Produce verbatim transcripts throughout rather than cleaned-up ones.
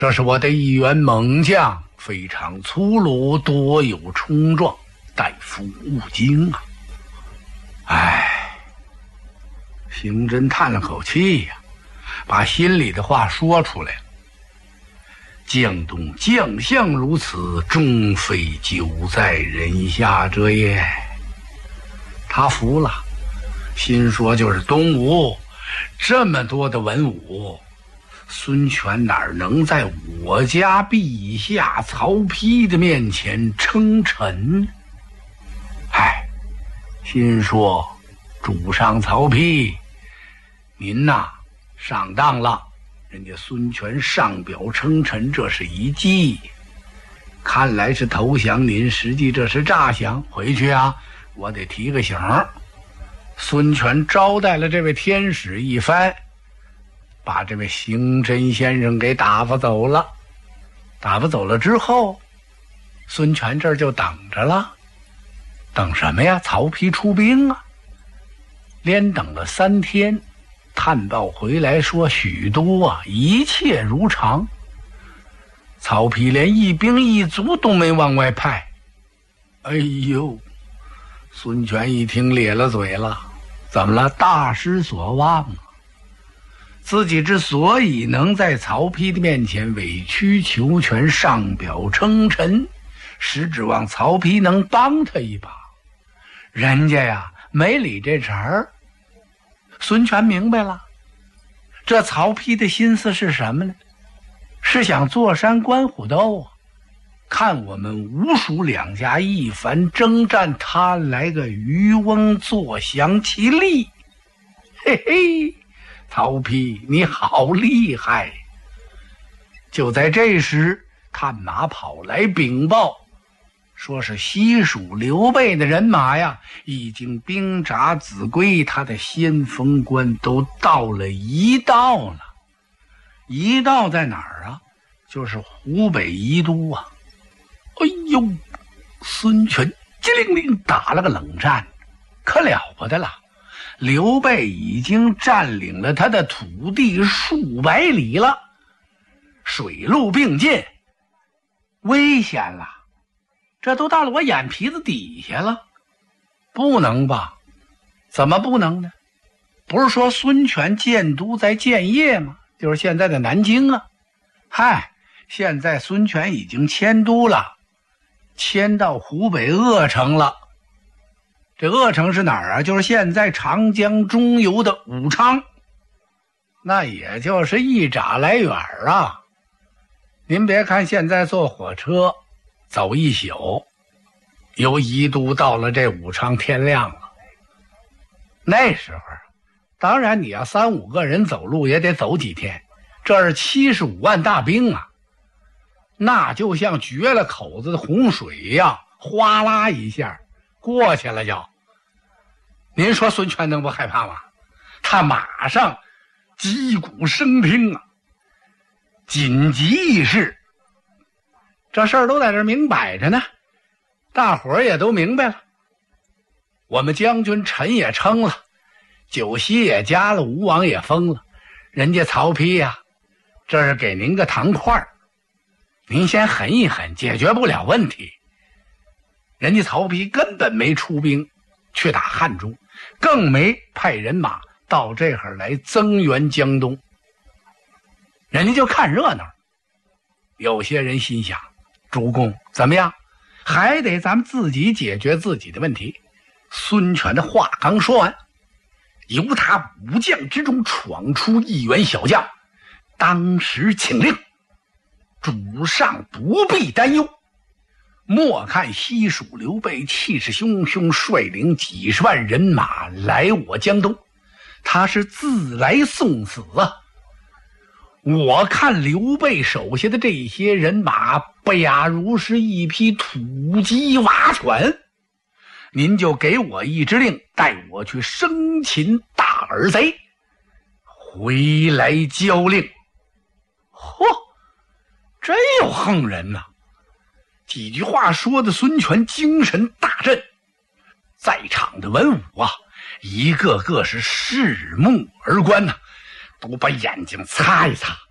这是我的一员猛将，非常粗鲁，多有冲撞，待夫勿惊啊！唉，刑侦叹了口气呀、啊，把心里的话说出来了。江东将相如此，终非久在人下者也。他服了，心说就是东吴这么多的文武，孙权哪能在我家陛下曹丕的面前称臣？唉，心说主上曹丕，您呐上当了。人家孙权上表称臣，这是一计，看来是投降您，实际这是诈降。回去啊，我得提个醒。孙权招待了这位天使一番，把这位刑侦先生给打发走了。打发走了之后，孙权这儿就等着了。等什么呀？曹丕出兵啊！连等了三天，探报回来说许都啊一切如常，曹丕连一兵一卒都没往外派。哎呦，孙权一听咧了嘴了，怎么了？大失所望啊！自己之所以能在曹丕的面前委曲求全，上表称臣，是指望曹丕能帮他一把。人家呀没理这茬儿。孙权明白了，这曹丕的心思是什么呢？是想坐山观虎斗啊！看我们吴蜀两家一番征战，他来个渔翁坐享其利。嘿嘿，曹丕你好厉害！就在这时，探马跑来禀报，说是西蜀刘备的人马呀，已经兵扎秭归，他的先锋官都到了夷道了。夷道在哪儿啊？就是湖北宜都啊。哎呦，孙权机灵灵打了个冷战，可了不得了。刘备已经占领了他的土地数百里了，水陆并进，危险了。这都到了我眼皮子底下了，不能吧？怎么不能呢？不是说孙权建都在建业吗？就是现在的南京啊。嗨，现在孙权已经迁都了，迁到湖北鄂城了。这鄂城是哪儿啊？就是现在长江中游的武昌，那也就是一拃来远啊。您别看现在坐火车走一宿，由宜都到了这武昌天亮了。那时候当然你要三五个人走路也得走几天，这是七十五万大兵啊，那就像决了口子的洪水一样，哗啦一下过去了就。您说孙权能不害怕吗？他马上击鼓声听啊，紧急议事。这事儿都在这明摆着呢，大伙儿也都明白了。我们将军陈也称了，酒席也加了，吴王也封了，人家曹丕呀、啊，这是给您个糖块，您先狠一狠，解决不了问题。人家曹丕根本没出兵去打汉中，更没派人马到这会儿来增援江东，人家就看热闹。有些人心想，主公怎么样，还得咱们自己解决自己的问题。孙权的话刚说完，由他武将之中闯出一员小将，当时请令，主上不必担忧，莫看西蜀刘备气势汹汹，率领几十万人马来我江东，他是自来送死啊！我看刘备手下的这些人马，不亚如是一匹土鸡瓦犬。您就给我一支令，带我去生擒大耳贼，回来交令。嚯，真有横人呐、啊！几句话说的孙权精神大振，在场的文武啊，一个个是拭目而观呐、啊，都把眼睛擦一擦，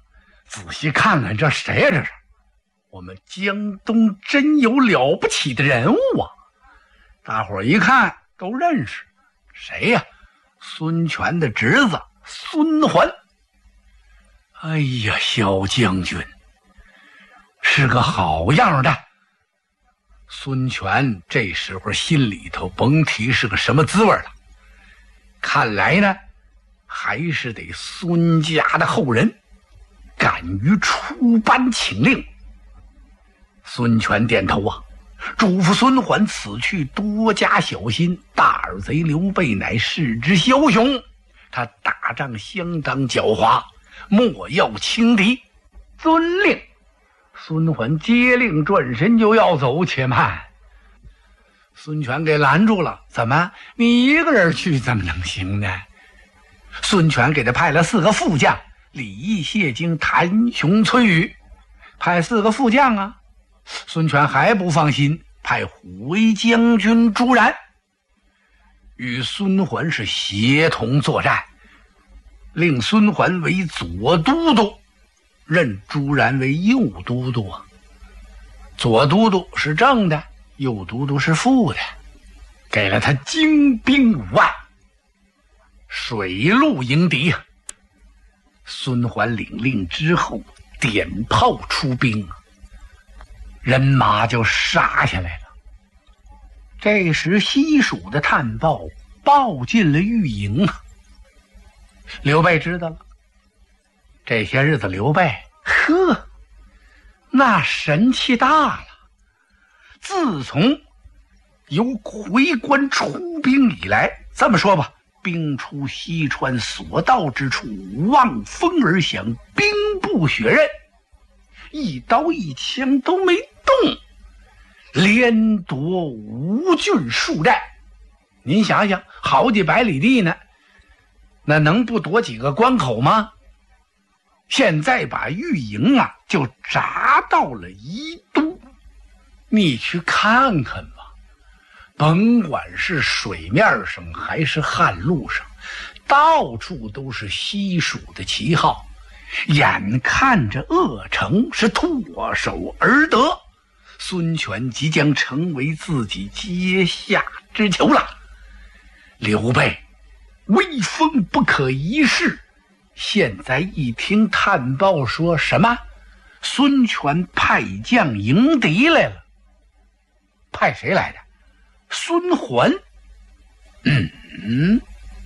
仔细看看这谁呀？这是我们江东真有了不起的人物啊！大伙儿一看都认识，谁呀？孙权的侄子孙桓。哎呀，萧将军是个好样的。孙权这时候心里头甭提是个什么滋味了，看来呢还是得孙家的后人，敢于出班请令。孙权点头啊，嘱咐孙桓此去多加小心，大耳贼刘备乃是之枭雄，他打仗相当狡猾，莫要轻敌。遵令。孙桓接令转身就要走，且慢，孙权给拦住了。怎么你一个人去怎么能行呢？孙权给他派了四个副将，李毅、谢京、谭雄、崔宇，派四个副将啊。孙权还不放心，派虎威将军朱然与孙桓是协同作战，令孙桓为左都督，任朱然为右都督啊。左都督是正的，右都督是副的，给了他精兵五万，水陆迎敌啊。孙桓领令之后，点炮出兵，人马就杀下来了。这时西蜀的探报报进了御营啊。刘备知道了，这些日子刘备呵那神气大了，自从由回关出兵以来，这么说吧，兵出西川，所到之处望风而响，兵不血刃，一刀一枪都没动，连夺吴郡数寨。您想想，好几百里地呢，那能不夺几个关口吗？现在把御营啊就砸到了宜都，你去看看吧，甭管是水面上还是旱路上，到处都是西蜀的旗号，眼看着鄂城是唾手而得，孙权即将成为自己阶下之囚了。刘备威风不可一世，现在一听探报说什么孙权派将迎敌来了，派谁来的？孙桓。嗯嗯，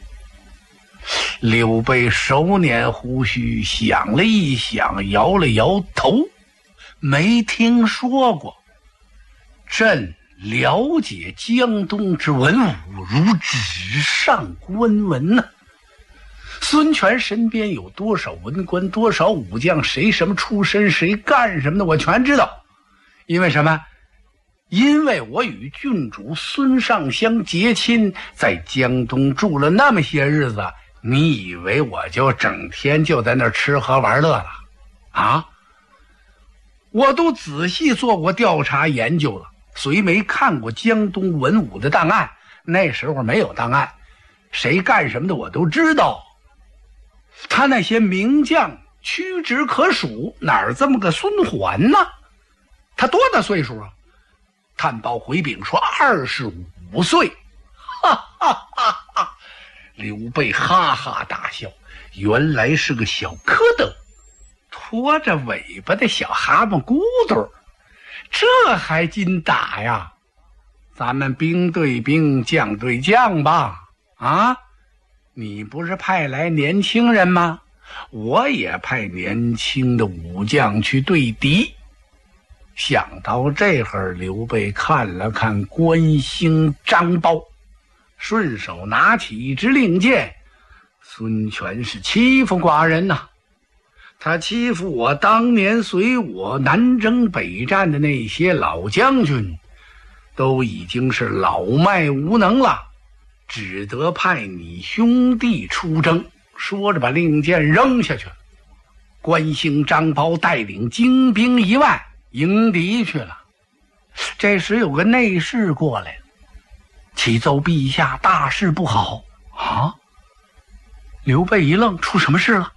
刘备手捻胡须，想了一想，摇了摇头，没听说过。朕了解江东之文武如纸上观文呢、啊。孙权身边有多少文官，多少武将，谁什么出身，谁干什么的，我全知道。因为什么？因为我与郡主孙尚香结亲，在江东住了那么些日子，你以为我就整天就在那儿吃喝玩乐了啊？我都仔细做过调查研究了，虽没看过江东文武的档案，那时候没有档案，谁干什么的我都知道。他那些名将屈指可数，哪儿这么个孙桓呢？他多大岁数啊？探报回禀说二十五岁。哈哈哈哈！刘备哈哈大笑，原来是个小蝌蚪，拖着尾巴的小蛤蟆骨头，这还禁打呀？咱们兵对兵，将对将吧。啊，你不是派来年轻人吗？我也派年轻的武将去对敌。想到这会儿，刘备看了看关兴、张苞，顺手拿起一支令箭。孙权是欺负寡人呐、啊，他欺负我当年随我南征北战的那些老将军，都已经是老迈无能了，只得派你兄弟出征。说着把令箭扔下去了。关兴、张苞带领精兵一万迎敌去了。这时有个内侍过来了，启奏陛下，大事不好啊！刘备一愣，出什么事了？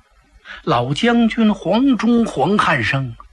老将军黄忠黄汉升